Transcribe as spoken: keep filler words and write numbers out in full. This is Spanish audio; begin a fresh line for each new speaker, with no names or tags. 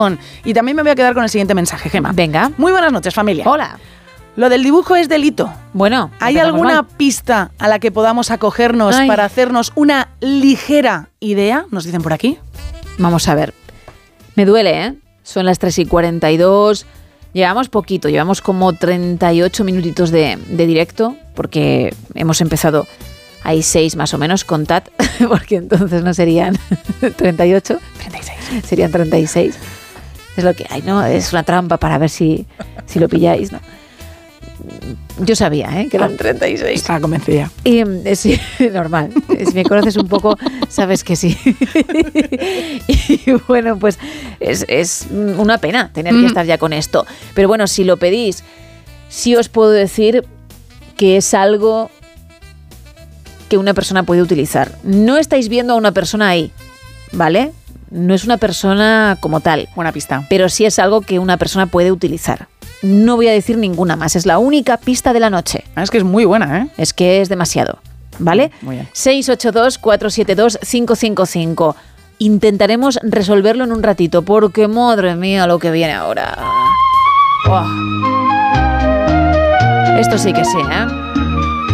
Y también me voy a quedar con el siguiente mensaje, Gemma.
Venga.
Muy buenas noches, familia.
Hola.
Lo del dibujo es delito.
Bueno,
¿hay alguna
mal.
pista a la que podamos acogernos
Ay.
para hacernos una ligera idea? Nos dicen por aquí.
Vamos a ver. Me duele, ¿eh? Son las tres y cuarenta y dos. Llevamos poquito, llevamos como treinta y ocho minutitos de, de directo, porque hemos empezado, hay seis más o menos, contad, porque entonces no serían treinta y ocho,
treinta y seis.
Serían treinta y seis. Es lo que hay, ¿no? Es una trampa para ver si, si lo pilláis, ¿no? Yo sabía, ¿eh? Que eran treinta y seis.
Estaba convencida.
Y eh, sí, normal. Si me conoces un poco, sabes que sí. Y bueno, pues es, es una pena tener que estar ya con esto. Pero bueno, si lo pedís, sí os puedo decir que es algo que una persona puede utilizar. No estáis viendo a una persona ahí, ¿vale? No es una persona como tal.
Buena pista.
Pero sí es algo que una persona puede utilizar. No voy a decir ninguna más, es la única pista de la noche.
Ah, es que es muy buena, ¿eh?
Es que es demasiado, ¿vale?
Muy bien.
seis ocho dos, cuatro siete dos, cinco cinco cinco. Intentaremos resolverlo en un ratito, porque madre mía lo que viene ahora. Oh. Esto sí que sí, ¿eh?